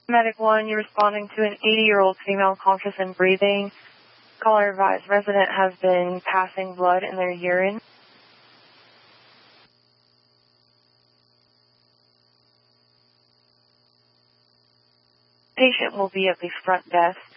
Medic 1, you're responding to an 80-year-old female conscious and breathing. Caller advised resident has been passing blood in their urine. Patient will be at the front desk.